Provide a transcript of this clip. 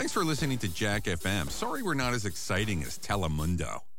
Thanks for listening to Jack FM. Sorry we're not as exciting as Telemundo.